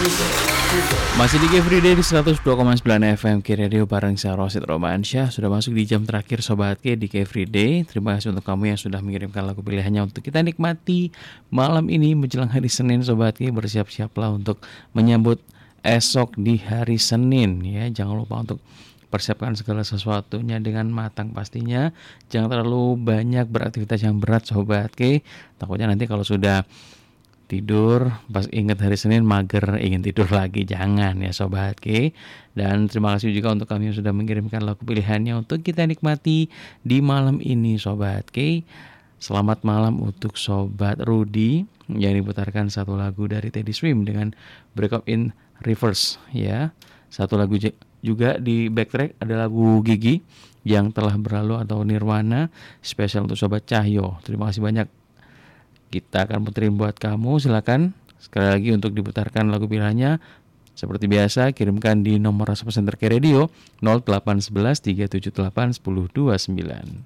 Masih di Everyday di 102,9 FM K Radio bareng saya Rosid Romansyah. Sudah masuk di jam terakhir Sobat K di Everyday. Terima kasih untuk kamu yang sudah mengirimkan lagu pilihannya untuk kita nikmati malam ini menjelang hari Senin. Sobat K, bersiap-siaplah untuk menyambut esok di hari Senin ya. Jangan lupa untuk persiapkan segala sesuatunya dengan matang pastinya. Jangan terlalu banyak beraktivitas yang berat Sobat K. Takutnya nanti kalau sudah tidur pas ingat hari Senin mager ingin tidur lagi, jangan ya Sobat K. Dan terima kasih juga untuk kami yang sudah mengirimkan lagu pilihannya untuk kita nikmati di malam ini Sobat K. Selamat malam untuk Sobat Rudy yang diputarkan satu lagu dari Teddy Swim dengan Break Up in Reverse ya. Satu lagu juga di backtrack ada lagu Gigi yang telah berlalu atau Nirwana, spesial untuk Sobat Cahyo. Terima kasih banyak. Kita akan puterin buat kamu, silakan sekali lagi untuk diputarkan lagu pilihannya. Seperti biasa, kirimkan di nomor WhatsApp Center K Radio 0811 378 1029.